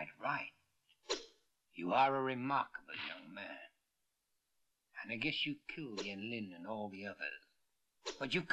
quite right. You are a remarkable young man. And I guess you killed Yen Lin and all the others. But you